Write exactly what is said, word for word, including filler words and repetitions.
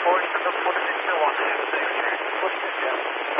Forward to the forty-six oh one. forty-six, yeah.